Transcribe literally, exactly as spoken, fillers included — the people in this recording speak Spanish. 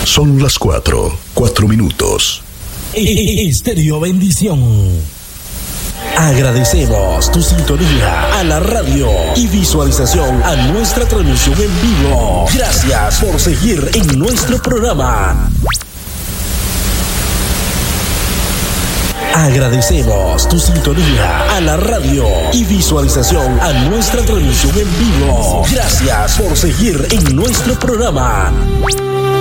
Son las cuatro, cuatro minutos. Estéreo Bendición. Agradecemos tu sintonía a la radio y visualización a nuestra transmisión en vivo. Gracias por seguir en nuestro programa. Agradecemos tu sintonía a la radio y visualización a nuestra transmisión en vivo. Gracias por seguir en nuestro programa.